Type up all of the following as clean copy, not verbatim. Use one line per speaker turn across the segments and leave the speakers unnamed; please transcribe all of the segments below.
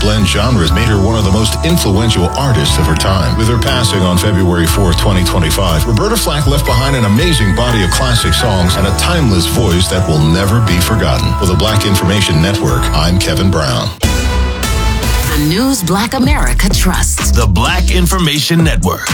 blend genres made her one of the most influential artists of her time. With her passing on February 4th, 2025, Roberta Flack left behind an amazing body of classic songs and a timeless voice that will never be forgotten. For the Black Information Network, I'm Kevin Brown.
The news Black America trusts.
The Black Information Network.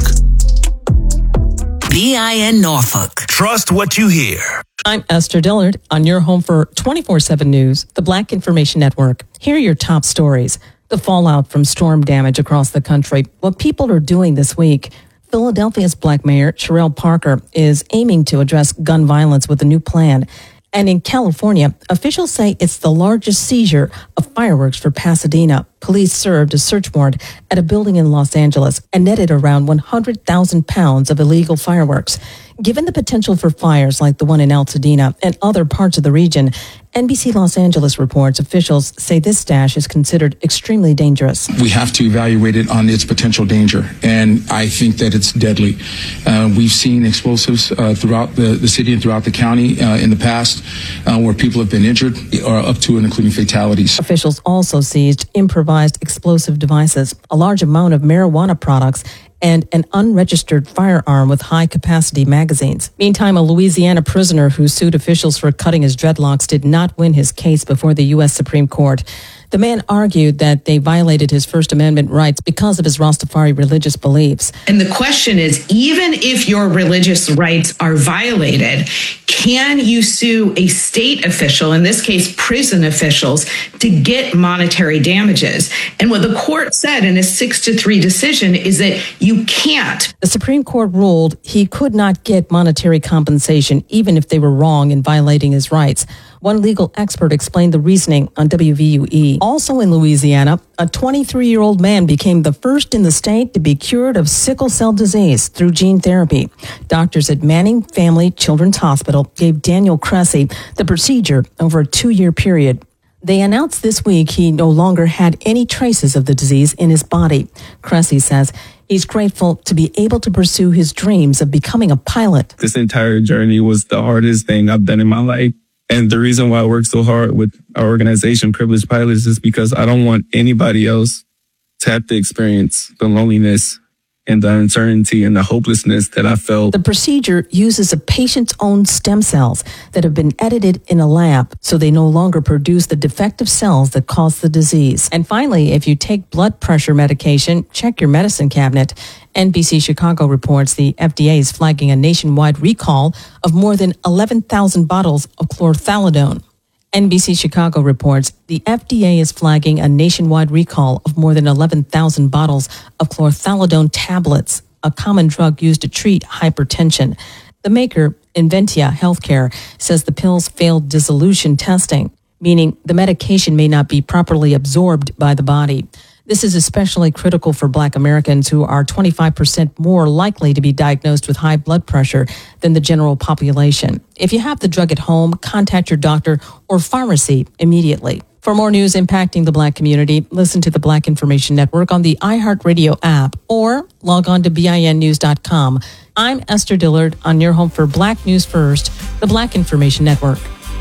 BIN Norfolk.
Trust what you hear.
I'm Esther Dillard on your home for 24/7 News, the Black Information Network. Here are your top stories. The fallout from storm damage across the country. What people are doing this week. Philadelphia's Black Mayor, Sherelle Parker, is aiming to address gun violence with a new plan. And in California, officials say it's the largest seizure of fireworks for Pasadena. Police served a search warrant at a building in Los Angeles and netted around 100,000 pounds of illegal fireworks. Given the potential for fires like the one in Altadena and other parts of the region, NBC Los Angeles reports officials say this stash is considered extremely dangerous.
We have to evaluate it on its potential danger, and I think that it's deadly. We've seen explosives throughout the city and throughout the county in the past where people have been injured, or up to and including fatalities.
Officials also seized improvised explosive devices, a large amount of marijuana products, and an unregistered firearm with high-capacity magazines. Meantime, a Louisiana prisoner who sued officials for cutting his dreadlocks did not win his case before the U.S. Supreme Court. The man argued that they violated his First Amendment rights because of his Rastafari religious beliefs.
And the question is, even if your religious rights are violated, can you sue a state official, in this case prison officials, to get monetary damages? And what the court said in a 6-3 decision is that you can't.
The Supreme Court ruled he could not get monetary compensation even if they were wrong in violating his rights. One legal expert explained the reasoning on WVUE. Also in Louisiana, a 23-year-old man became the first in the state to be cured of sickle cell disease through gene therapy. Doctors at Manning Family Children's Hospital gave Daniel Cressy the procedure over a 2-year period. They announced this week he no longer had any traces of the disease in his body. Cressy says he's grateful to be able to pursue his dreams of becoming a pilot.
This entire journey was the hardest thing I've done in my life. And the reason why I work so hard with our organization, Privileged Pilots, is because I don't want anybody else to have to experience the loneliness and the uncertainty and the hopelessness that I felt.
The procedure uses a patient's own stem cells that have been edited in a lab so they no longer produce the defective cells that cause the disease. And finally, if you take blood pressure medication, check your medicine cabinet. NBC Chicago reports the FDA is flagging a nationwide recall of more than 11,000 bottles of chlorthalidone. NBC Chicago reports the FDA is flagging a nationwide recall of more than 11,000 bottles of chlorthalidone tablets, a common drug used to treat hypertension. The maker, Inventia Healthcare, says the pills failed dissolution testing, meaning the medication may not be properly absorbed by the body. This is especially critical for Black Americans who are 25% more likely to be diagnosed with high blood pressure than the general population. If you have the drug at home, contact your doctor or pharmacy immediately. For more news impacting the Black community, listen to the Black Information Network on the iHeartRadio app or log on to BINnews.com. I'm Esther Dillard on your home for Black News First, the Black Information Network.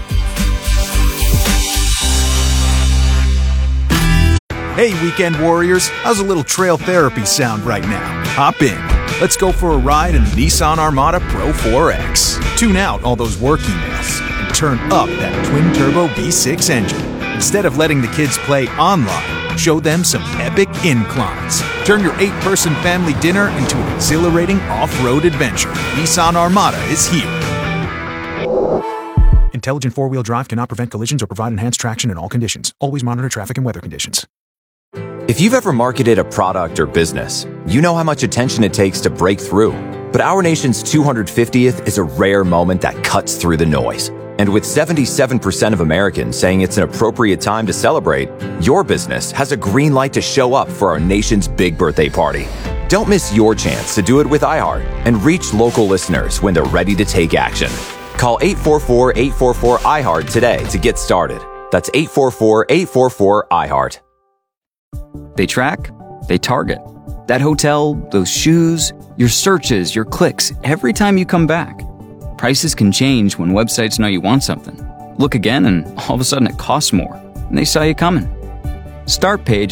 Hey, weekend warriors, how's a little trail therapy sound right now? Hop in. Let's go for a ride in the Nissan Armada Pro 4X. Tune out all those work emails and turn up that twin-turbo V6 engine. Instead of letting the kids play online, show them some epic inclines. Turn your 8-person family dinner into an exhilarating off-road adventure. Nissan Armada is here. Intelligent four-wheel drive cannot prevent collisions or provide enhanced traction in all conditions. Always monitor traffic and weather conditions.
If you've ever marketed a product or business, you know how much attention it takes to break through. But our nation's 250th is a rare moment that cuts through the noise. And with 77% of Americans saying it's an appropriate time to celebrate, your business has a green light to show up for our nation's big birthday party. Don't miss your chance to do it with iHeart and reach local listeners when they're ready to take action. Call 844-844-iHeart today to get started. That's 844-844-iHeart.
They track, they target. That hotel, those shoes, your searches, your clicks, every time you come back. Prices can change when websites know you want something. Look again and all of a sudden it costs more, and they saw you coming. Startpage